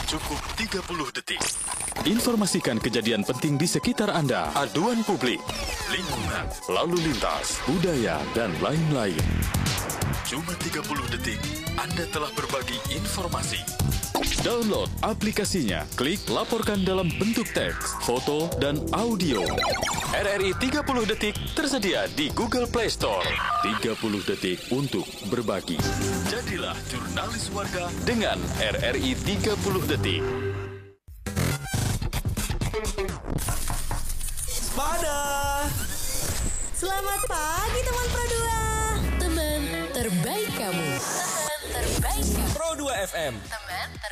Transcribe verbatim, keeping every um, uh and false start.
Cukup tiga puluh detik. Informasikan kejadian penting di sekitar Anda. Aduan publik, lingkungan, lalu lintas, budaya, dan lain-lain. Cuma tiga puluh detik, Anda telah berbagi informasi. Download aplikasinya, klik laporkan dalam bentuk teks, foto, dan audio. R R I tiga puluh detik tersedia di Google Play Store. tiga puluh detik untuk berbagi. Jadilah jurnalis warga dengan R R I tiga puluh detik. Pada. Selamat pagi teman Pro dua. Teman terbaik kamu. Teman terbaik kamu. Pro dua F M.